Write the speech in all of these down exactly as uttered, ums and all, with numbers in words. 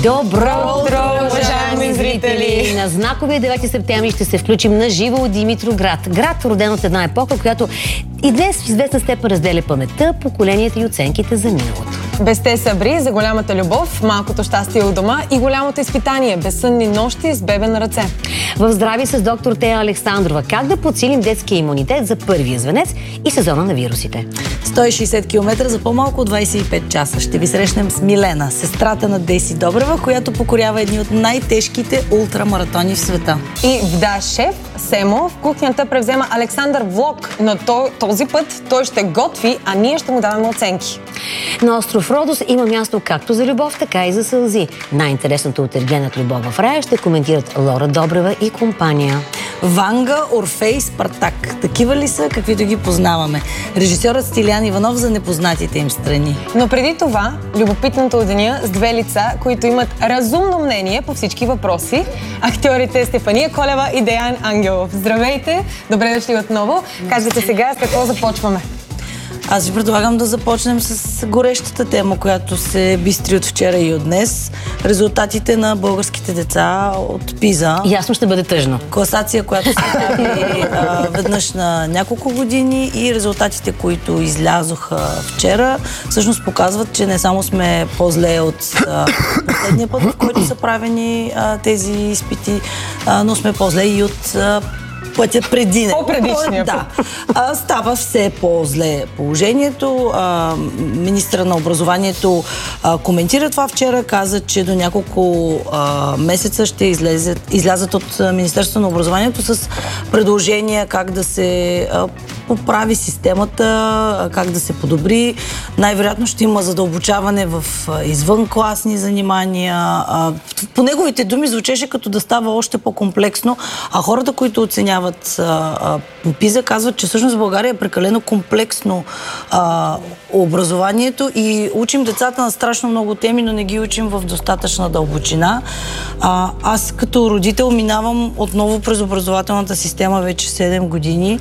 Добро утро, уважаеми зрители! На знаковия девети септември ще се включим на живо от Димитровград. Град, роден от една епоха, която и днес в известна степен разделя паметта, поколенията и оценките за миналото. Без те събри за голямата любов, малкото щастие у дома и голямото изпитание, безсънни нощи с бебе на ръце. В здрави с доктор Тея Александрова. Как да подсилим детския имунитет за първия звънец и сезона на вирусите. сто и шейсет километра за по-малко от двайсет и пет часа. Ще ви срещнем с Милена, сестрата на Деси Добрева, която покорява едни от най-тежките ултрамаратони в света. И вда шеф Семо в кухнята превзема Александър Влог, но той, този път той ще готви, а ние ще му даваме оценки. На остров Родос има място както за любов, така и за сълзи. Най-интересното от Ергенът Любов в рая ще коментират Лора Добрева и компания. Ванга, Орфей, Спартак. Такива ли са, каквито ги познаваме? Режисьорът Стилян Иванов за непознатите им страни. Но преди това, любопитното от деня с две лица, които имат разумно мнение по всички въпроси. Актьорите Стефания Колева и Деян Ангелов. Здравейте! Добре дошли отново. Кажете сега с какво започваме. Аз ви предлагам да започнем с горещата тема, която се бистри от вчера и от днес. Резултатите на българските деца от ПИЗа. Ясно ще бъде тъжно. Класация, която се прави веднъж на няколко години и резултатите, които излязоха вчера, всъщност показват, че не само сме по-зле от а, последния път, в който са правени а, тези изпити, а, но сме по-зле и от а, пътя преди не. По-предишния да. А, става все по-зле положението. А, министъра на образованието а, коментира това вчера. Каза, че до няколко а, месеца ще излезат, излязат от Министерството на образованието с предложения как да се а, поправи системата, как да се подобри. Най-вероятно ще има задълбочаване в извънкласни занимания. По неговите думи звучеше като да става още по-комплексно, а хората, които оценяват по ПИЗа, казват, че всъщност в България е прекалено комплексно а, образованието и учим децата на страшно много теми, но не ги учим в достатъчна дълбочина. А, аз като родител минавам отново през образователната система вече седем години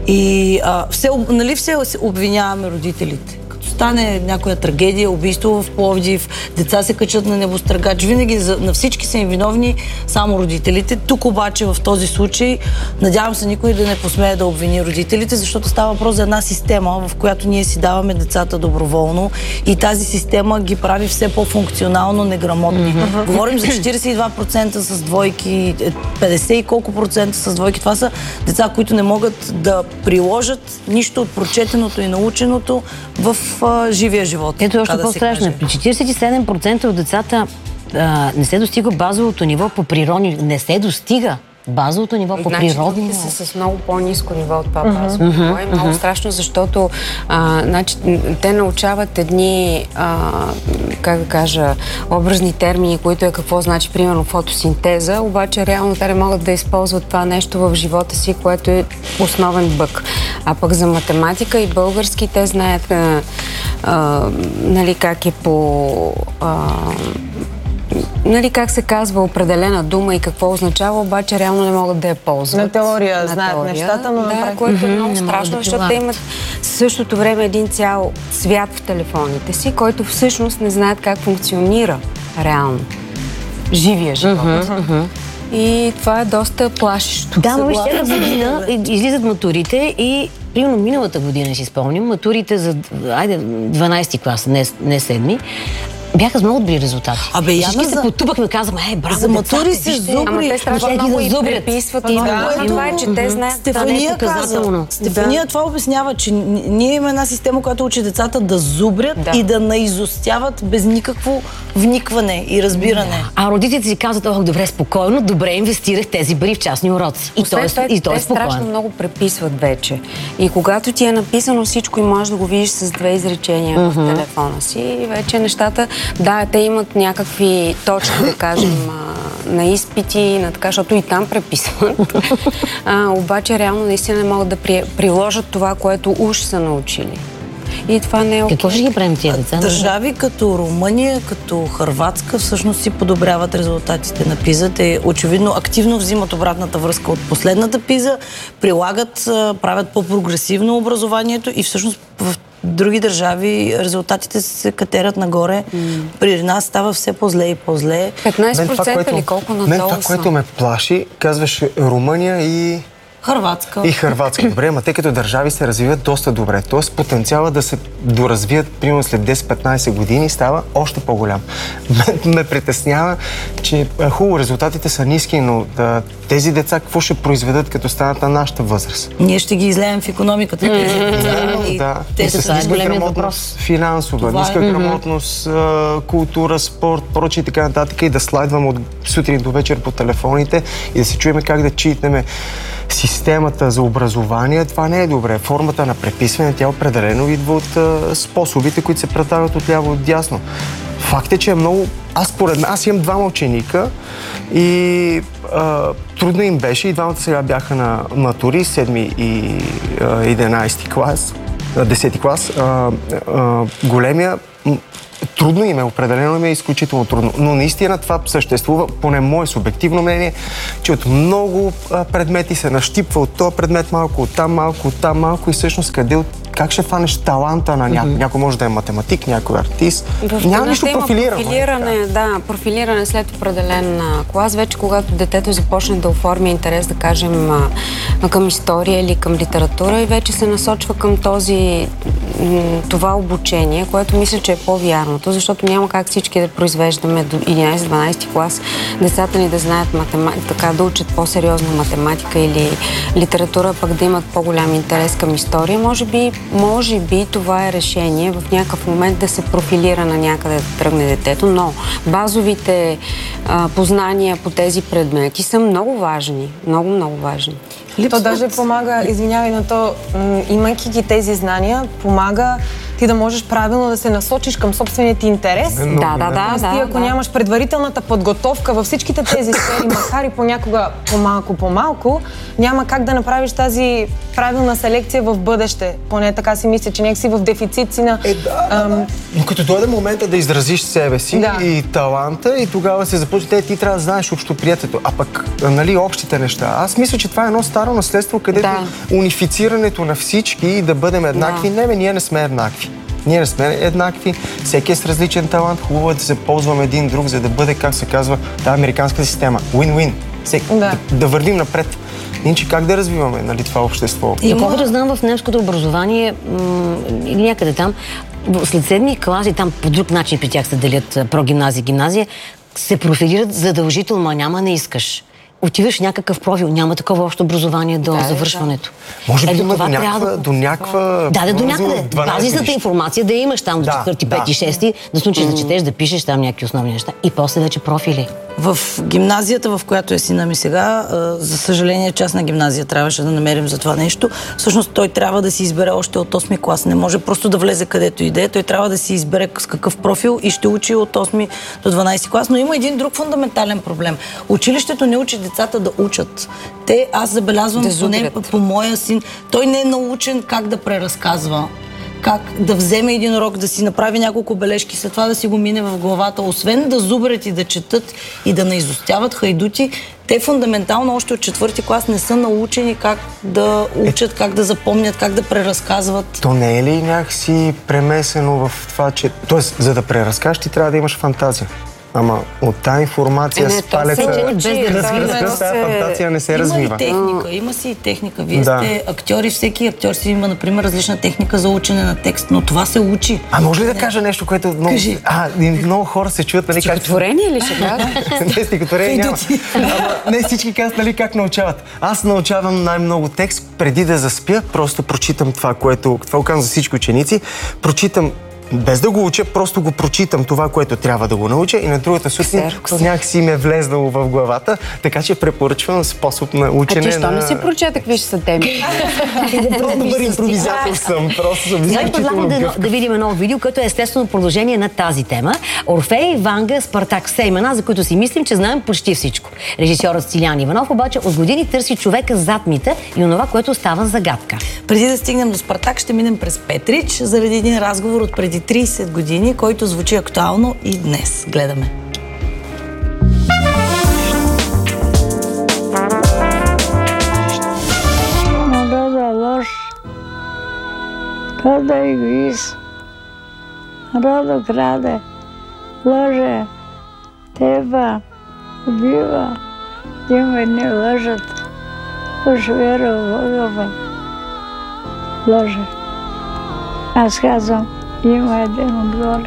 и а, все, нали все обвиняваме родителите. Стане някоя трагедия, убийство в Пловдив, деца се качат на небостъргач, винаги за, на всички са им виновни само родителите. Тук обаче в този случай надявам се никой да не посмее да обвини родителите, защото става въпрос за една система, в която ние си даваме децата доброволно и тази система ги прави все по-функционално неграмотни. Mm-hmm. Говорим за четирийсет и два процента с двойки, петдесет и колко процента с двойки. Това са деца, които не могат да приложат нищо от прочетеното и наученото в в живия живот. Ето още по-страшно. При четирийсет и седем процента от децата а, не се достига базовото ниво по природни. Не се достига базовото ниво по значи, природни. Значи, са с много по-ниско ниво от това базово ниво. Mm-hmm. Е много mm-hmm. страшно, защото а, значи, те научават едни, а, как да кажа, образни термини, които е какво значи, примерно, фотосинтеза, обаче реално те не могат да използват това нещо в живота си, което е основен бък. А пък за математика и български те знаят а, а, нали, как е по... А, нали, как се казва определена дума и какво означава, обаче реално не могат да я ползват. На теория на знаят теория, нещата, но... Да, направи... което е mm-hmm, много страшно, да защото те имат в същото време един цял свят в телефоните си, който всъщност не знаят как функционира реално живия живот. Mm-hmm, mm-hmm. И това е доста плашещо. Да, но вижте, една година излизат матурите и примерно миналата година си спомням, матурите за айде, дванайсети клас, не, не седми, бяха с много добри резултати. Абе, Всички се потупахме, казваме, е, браво, за матури се зубри. Ама те страшно много и преписват. И това е, че те знаят Стефания каза, Стефания това обяснява, че ние имаме една система, която учи децата да зубрят и да наизостяват без никакво вникване и разбиране. А родителите си казват, ох, добре, спокойно, добре инвестирах тези пари в частни уроци. И той е спокоен. Те страшно много преписват вече. И когато ти е написано всичко и можеш да го видиш с две изречения в телефона си, вече нещата. Да, те имат някакви точки, да кажем, на изпити, на така, защото и там преписват. А, обаче реално наистина не могат да при, приложат това, което уж са научили. И това не е окей. Какво ще ги правим тия деца? Държави като Румъния, като Хърватска всъщност си подобряват резултатите на ПИЗа. Те очевидно активно взимат обратната връзка от последната ПИЗа, прилагат, правят по-прогресивно образованието и всъщност в други държави резултатите се катерят нагоре. Mm. При нас става все по-зле и по-зле. петнайсет процента или колко надолу мен това, което ме плаши, казваш Румъния и... Хърватска. И Хърватска. Добре, ама тъй като държави се развиват доста добре. Тоест потенциала да се доразвият, примерно след десет-петнайсет години, става още по-голям. Ме, ме притеснява, че хубаво, резултатите са ниски, но да, тези деца какво ще произведат, като станат на нашата възраст? Ние ще ги излеем в икономиката. Mm-hmm. Да, те са ниска грамотност финансова, това ниска е. грамотност, култура, спорт, прочие и така нататък, и да слайдваме от сутрин до вечер по телефоните и да се чуем как да читнеме системата за образование. Това не е добре. Формата на преписване, тя определено идва от а, способите, които се предлагат от ляво от дясно. Факт е, че е много... Аз според мен, аз имам двама ученика и а, трудно им беше. И двамата сега бяха на матури, седми и единайсети клас, десети клас. А, а, големия трудно им е, определено им е изключително трудно. Но наистина това съществува, поне мое субективно мнение, че от много а, предмети се нащипва от този предмет малко, от там малко, от там малко и всъщност къде от как ще фанеш таланта на някой? Mm-hmm. Някой може да е математик, някой артист. Няма нищо профилирано. Профилиране, да, профилиране след определен клас. Вече когато детето започне да оформя интерес, да кажем, към история или към литература и вече се насочва към този, това обучение, което мисля, че е по-вярното, защото няма как всички да произвеждаме до единайсети-дванайсети клас децата ни да знаят математика, така да учат по-сериозна математика или литература, пък да имат по-голям интерес към история. Може би Може би това е решение в някакъв момент да се профилира на някъде да тръгне детето, но базовите а, познания по тези предмети са много важни. Много, много важни. То даже помага, извинявай, но то, имайки ги тези знания, помага ти да можеш правилно да се насочиш към собствения ти интерес. Да, да, да. да, да ти, ако да. нямаш предварителната подготовка във всичките тези сфери, макар и понякога по-малко-по-малко, няма как да направиш тази правилна селекция в бъдеще. Поне така си мисля, че някак си в дефицит си на... Е, да, ам... Но като дойде момента да изразиш себе си да. И таланта, и тогава се започне, те, ти трябва да знаеш общоприятието, а пък, нали, общите неща. Аз мисля, че това е едно старо наследство, където да. Унифицирането на всички и да бъдем еднакви. Да. Не, бе, ние не сме еднакви. Ние не сме еднакви, всеки е с различен талант, хубаво е да се ползваме един друг, за да бъде, как се казва, тази американска система. Win-win. Всеки, да. Да, да вървим напред. Иначе как да развиваме, нали, това общество? И колкото знам, в немското образование м- или някъде там, след седми класи, там по друг начин при тях се делят прогимназия и гимназия, се профилират задължително, а няма не искаш. Отиваш някакъв профил, няма такова общо образование до да, завършването. Да. Може би е, има до някаква... Да, до някаква... Да, да, до някъде. Базисната информация да имаш там до четвърти, пети, шести, да се научиш да четеш, да пишеш там някакви основни неща и после вече профили. В гимназията, в която е сина ми сега, за съжаление, частна гимназия трябваше да намерим за това нещо. Всъщност той трябва да си избере още от осми клас. Не може просто да влезе където иде. Той трябва да си избере с какъв профил и ще учи от осми до дванайсети клас. Но има един друг фундаментален проблем. Училището не учи децата да учат. Те, аз забелязвам, да поне по моя син, той не е научен как да преразказва, как да вземе един урок, да си направи няколко бележки, след това да си го мине в главата. Освен да зубрят и да четат и да наизустяват хайдути, те фундаментално още от четвърти клас не са научени как да учат, как да запомнят, как да преразказват. То не е ли някакси премесено в това, че... Тоест, за да преразкажеш, ти трябва да имаш фантазия. Ама от тази информация с палеца... Тази фантазия не се развива. Има и техника, има си и техника. Вие да. Сте актьори, всеки актьор си има, например, различна техника за учене на текст, но това се учи. А може ли да кажа нещо, което много... Кажи. А, много хора се чуят, нали, как... Стихотворение ли ще кажа? Не, стихотворение няма. Ама не всички казват, нали, как научават. Аз научавам най-много текст преди да заспя, просто прочитам това, което... Това го казвам за всички ученици. Прочитам без да го уча, просто го прочитам това, което трябва да го науча и на другата сутрин някакси ми е влезнало в главата, така че препоръчвам способ на учене. А ти що не си прочета какви ще са теми? Просто добър импровизатор съм. Просто съм изключително гъвкав. Да видим едно видео, което е естествено продължение на тази тема. Орфей, Ванга, Спартак, все имена, за които си мислим, че знаем почти всичко. Режисьорът Стилян Иванов обаче от години търси човека зад мита и онова, което става загадка. Преди да стигнем до Спартак, ще минем през Петрич заради един разговор от преди трийсет години, който звучи актуално и днес. Гледаме. Родо егоист. Родо краде, лъже, теба, убива. Има едни лъжат. Уж вера в Бога, лъже. Аз казвам, има един отгоре.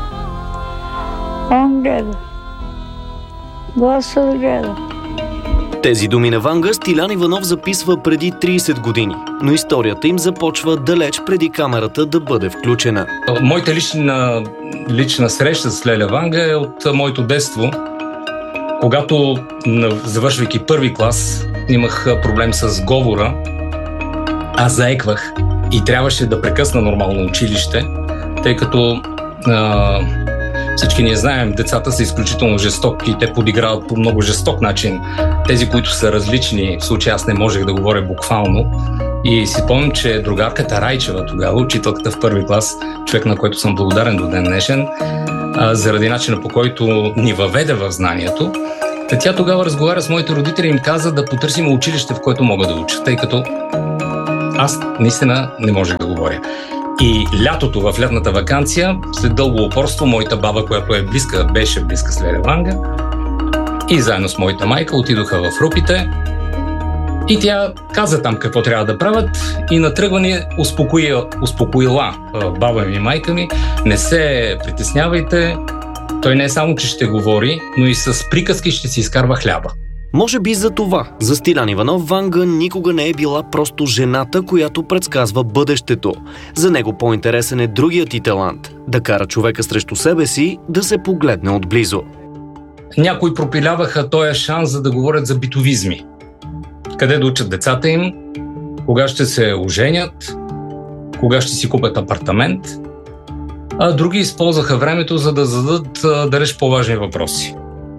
Он гледа. Господ гледа. Тези думи на Ванга Стилян Иванов записва преди трийсет години, но историята им започва далеч преди камерата да бъде включена. Моята лична, лична среща с Леля Ванга е от моето детство, когато, завършвайки първи клас, имах проблем с говора. Аз заеквах и трябваше да прекъсна нормално училище, тъй като а, всички ние знаем, децата са изключително жестоки и те подиграват по много жесток начин. Тези, които са различни, в случай аз не можех да говоря буквално. И си помням, че другарката Райчева тогава, учителката в първи клас, човек, на който съм благодарен до ден днешен, а, заради начина, по който ни въведе в знанието, тя тогава разговаря с моите родители и им каза да потърсим училище, в което мога да уча, тъй като аз наистина не можех да говоря. И лятото, в лятната ваканция, след дълго упорство, моята баба, която е близка, беше близка с Леля Ванга, и заедно с моята майка отидоха в Рупите и тя каза там какво трябва да правят и на тръгване успокоила, успокоила баба ми и майка ми: не се притеснявайте, той не е само, че ще говори, но и с приказки ще си изкарва хляба. Може би за това, за Стилян Иванов, Ванга никога не е била просто жената, която предсказва бъдещето. За него по-интересен е другият и талант – да кара човека срещу себе си да се погледне отблизо. Някои пропиляваха този шанс, за да говорят за битовизми. Къде да учат децата им, кога ще се оженят, кога ще си купят апартамент, а други използваха времето, за да зададат далеч по-важни въпроси.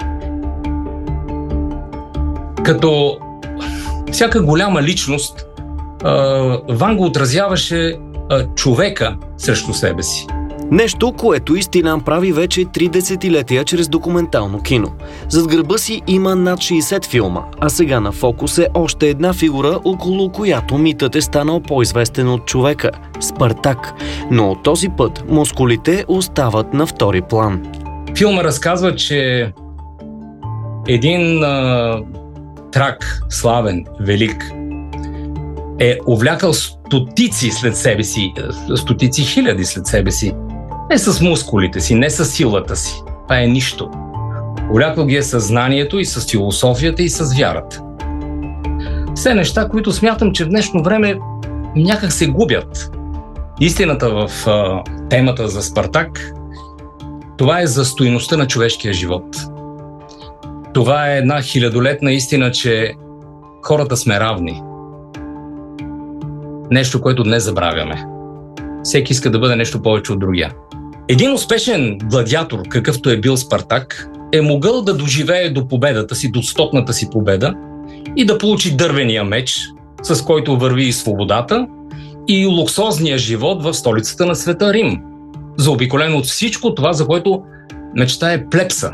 Като всяка голяма личност, Ванга отразяваше човека срещу себе си. Нещо, което и Стилян прави вече три десетилетия чрез документално кино. Зад гърба си има над шейсет филма, а сега на фокус е още една фигура, около която митът е станал по-известен от човека – Спартак. Но от този път мускулите остават на втори план. Филма разказва, че един а, трак, славен, велик, е увлякал стотици след себе си, стотици хиляди след себе си. Не с мускулите си, не с силата си. Това е нищо. Увлякал ги е със знанието и с философията и с вярата. Все неща, които смятам, че в днешно време някак се губят. Истината в а, темата за Спартак, това е за стойността на човешкия живот. Това е една хилядолетна истина, че хората сме равни. Нещо, което не забравяме. Всеки иска да бъде нещо повече от другия. Един успешен гладиатор, какъвто е бил Спартак, е могъл да доживее до победата си, до стотната си победа и да получи дървения меч, с който върви и свободата, и луксозния живот в столицата на света Рим, заобиколен от всичко това, за което мечтае плебса.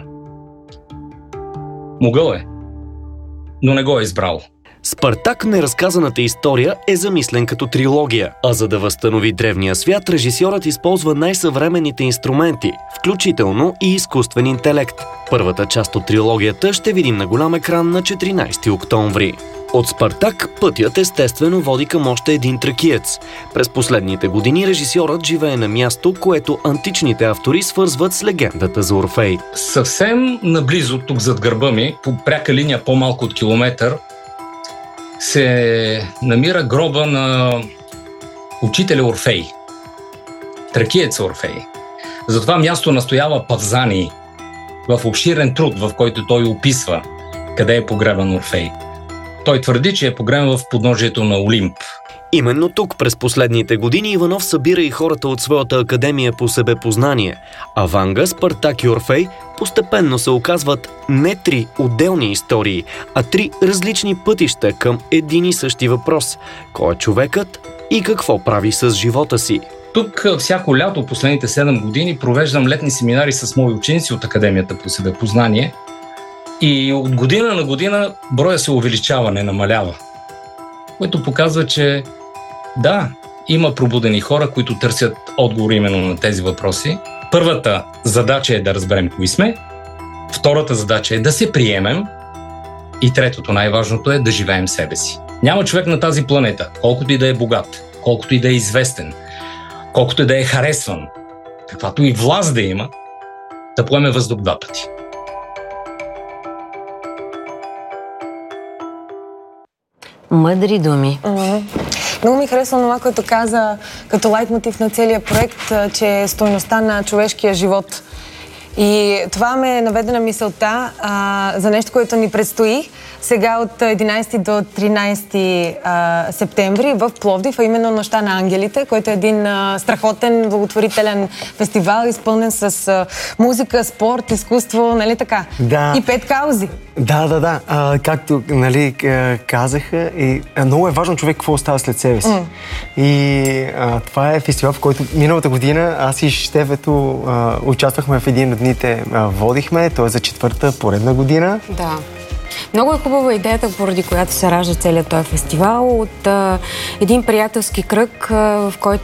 Могъл е, но не го е избрал. Спартак, неразказаната история, е замислен като трилогия, а за да възстанови древния свят, режисьорът използва най-съвременните инструменти, включително и изкуствен интелект. Първата част от трилогията ще видим на голям екран на четиринайсети октомври. От Спартак пътят естествено води към още един тракиец. През последните години режисьорът живее на място, което античните автори свързват с легендата за Орфей. Съвсем наблизо, тук зад гърба ми, по пряка линия по-малко от километър, се намира гроба на учителя Орфей, тракиеца Орфей. За това място настоява Павзаний в обширен труд, в който той описва къде е погребан Орфей. Той твърди, че е погребан в подножието на Олимп. Именно тук през последните години Иванов събира и хората от своята академия по себепознание, а Ванга, Спартак и Орфей постепенно се оказват не три отделни истории, а три различни пътища към един и същи въпрос – кой е човекът и какво прави с живота си. Тук всяко лято, последните седем години, провеждам летни семинари с мои ученици от Академията по себепознание и от година на година броя се увеличава, не намалява. Което показва, че да, има пробудени хора, които търсят отговор именно на тези въпроси. Първата задача е да разберем кои сме, втората задача е да се приемем и третото, най-важното е да живеем себе си. Няма човек на тази планета, колкото и да е богат, колкото и да е известен, колкото и да е харесван, каквато и власт да има, да поеме въздух два пъти. Мъдри думи. Mm-hmm. Много ми харесва това, което каза като лайтмотив на целия проект, че е стойността на човешкия живот. И това ме наведе на мисълта а, за нещо, което ни предстои сега от единайсети до тринайсети а, септември в Пловдив, а именно Нощта на ангелите, който е един а, страхотен благотворителен фестивал, изпълнен с а, музика, спорт, изкуство, нали така? Да. И пет каузи. Да, да, да. А, както нали, казаха, и, а, много е важно човек какво остава след себе си. Mm. И а, това е фестивал, в който миналата година аз и Щевето а, участвахме в един от дните, а, водихме, т.е. за четвърта поредна година. Да. Много е хубава идеята, поради която се ражда целият този фестивал, от а, един приятелски кръг, а, в който